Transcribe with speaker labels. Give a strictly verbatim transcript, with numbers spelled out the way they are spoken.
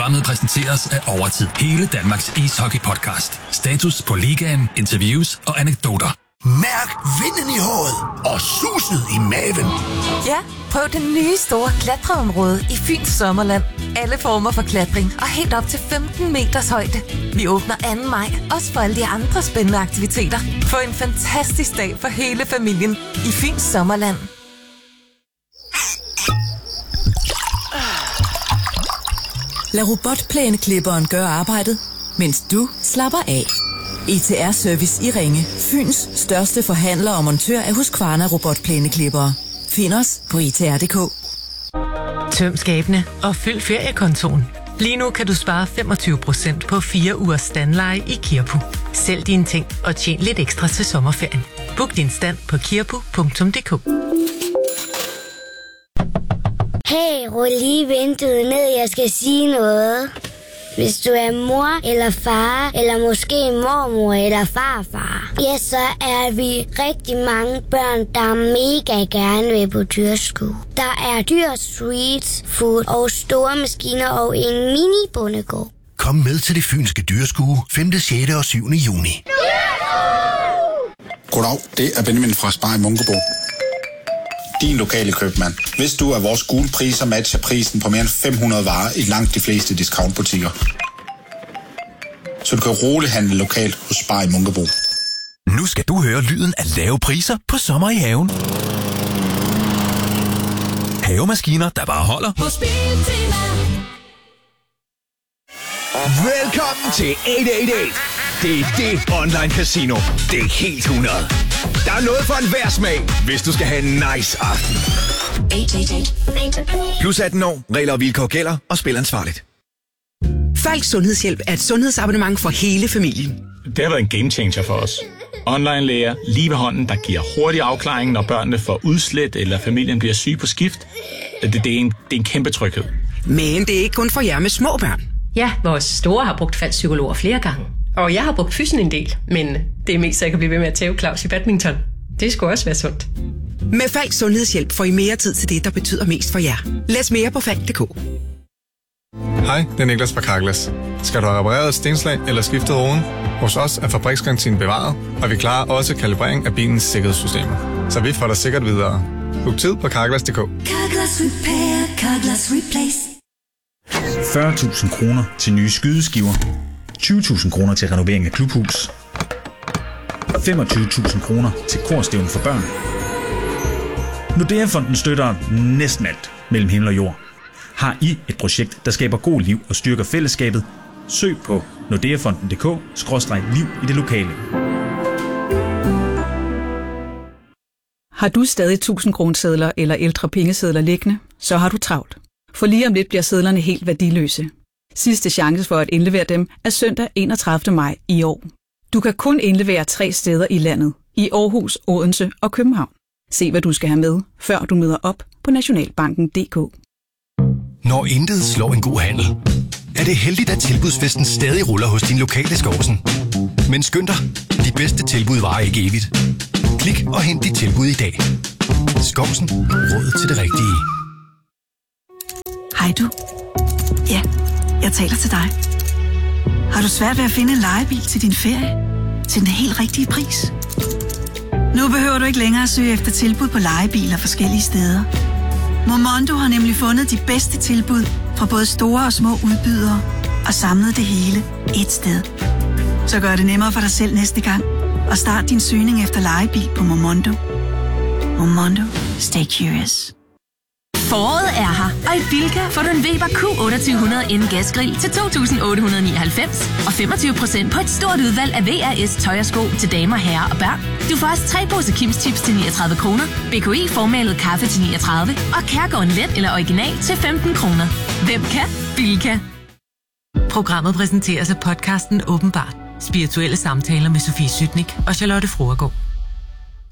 Speaker 1: Programmet præsenteres af Overtid. Hele Danmarks ishockey-podcast. Status på ligaen, interviews og anekdoter.
Speaker 2: Mærk vinden i håret og suset i maven.
Speaker 3: Ja, prøv den nye store klatreområde i Fyns Sommerland. Alle former for klatring og helt op til femten meters højde. Vi åbner anden maj, også for alle de andre spændende aktiviteter. Få en fantastisk dag for hele familien i Fyns Sommerland.
Speaker 4: Lad robotplæneklipperen gøre arbejdet, mens du slapper af. E T R-service i Ringe. Fyns største forhandler og montør af Husqvarna robotplæneklippere. Find os på e t r punktum d k.
Speaker 5: Tøm skabene og fyld feriekontoen. Lige nu kan du spare femogtyve procent på fire ugers standleje i Kirpu. Sælg dine ting og tjen lidt ekstra til sommerferien. Book din stand på kirpu punktum d k.
Speaker 6: Hey, rul lige vinduet ned, jeg skal sige noget. Hvis du er mor eller far, eller måske mormor eller farfar, ja, så er vi rigtig mange børn, der mega gerne vil på dyrskue. Der er dyr, street food og store maskiner og en mini-bondegård.
Speaker 2: Kom med til det fynske dyrskue femte, sjette og syvende juni.
Speaker 7: Goddag, det er Benjamin fra Spar i Munkebo. Din lokale købmand. Hvis du er vores gule priser matcher prisen på mere end fem hundrede varer i langt de fleste discountbutikker. Så du kan roligt handle lokalt hos Spar i Munkebo.
Speaker 8: Nu skal du høre lyden af lave priser på sommer i haven. Havemaskiner, der bare holder.
Speaker 9: Hos Biltema.
Speaker 10: Velkommen til otte otte otte. Det er det online casino. Det er helt hundrede. Der er noget for enhver smag, hvis du skal have en nice aften. Plus atten år, regler og vilkår gælder, og spil ansvarligt.
Speaker 11: Falks Sundhedshjælp er et sundhedsabonnement for hele familien.
Speaker 12: Det har været en game changer for os. Online-læger lige ved hånden, der giver hurtig afklaring, når børnene får udslæt, eller familien bliver syg på skift. Det, det, er, en, det er en kæmpe tryghed.
Speaker 11: Men det er ikke kun for jer med små børn.
Speaker 13: Ja, vores store har brugt Falks psykologer flere gange. Og jeg har brugt fysen en del, men det er mest, så jeg kan blive ved med at tæve Claus i badminton. Det skulle også være sundt.
Speaker 11: Med Falks Sundhedshjælp får I mere tid til det, der betyder mest for jer. Læs mere på falk punktum d k.
Speaker 14: Hej, det er Niklas fra Carglass. Skal du have repareret et stenslag eller skiftet roden? Hos os er fabriksgarantien bevaret, og vi klarer også kalibrering af bilens sikkerhedssystemer. Så vi får dig sikkert videre. Book tid på carglass punktum d k.
Speaker 9: Carglass Repair, Carglass Replace.
Speaker 15: fyrre tusind kroner til nye skydeskiver. tyve tusind kroner til renovering af klubhus. femogtyve tusind kroner til korstævne for børn. Nordea-fonden støtter næsten alt mellem himmel og jord. Har I et projekt, der skaber god liv og styrker fællesskabet? Søg på nordeafonden punktum d k skråstreg liv i det lokale.
Speaker 16: Har du stadig tusind kronesedler eller ældre pengesedler liggende, så har du travlt. For lige om lidt bliver sedlerne helt værdiløse. Sidste chance for at indlevere dem er søndag enogtredivte maj i år. Du kan kun indlevere tre steder i landet. I Aarhus, Odense og København. Se hvad du skal have med, før du møder op på nationalbanken punktum d k.
Speaker 17: Når intet slår en god handel, er det heldigt, at tilbudsfesten stadig ruller hos din lokale Skovsen. Men skynd dig, de bedste tilbud varer ikke evigt. Klik og hent dit tilbud i dag. Skovsen. Råd til det rigtige.
Speaker 18: Hej du. Ja, jeg taler til dig. Har du svært ved at finde en lejebil til din ferie? Til den helt rigtige pris? Nu behøver du ikke længere at søge efter tilbud på lejebiler forskellige steder. Momondo har nemlig fundet de bedste tilbud fra både store og små udbydere og samlet det hele ét sted. Så gør det nemmere for dig selv næste gang og start din søgning efter lejebil på Momondo. Momondo. Stay curious.
Speaker 19: Foråret er her, og i Bilka får du en Weber Q otteogtyve hundrede inden gasgrill til to tusind otte hundrede nioghalvfems og femogtyve procent på et stort udvalg af V R S tøj og sko til damer, herrer og børn. Du får også tre poser Kims Chips til niogtredive kroner, B K I formalet kaffe til niogtredive og Kærgården Let eller Original til femten kroner. Hvem kan? Bilka.
Speaker 5: Programmet præsenteres af podcasten Åbenbart. Spirituelle samtaler med Sofie Sytnik og Charlotte Froergaard.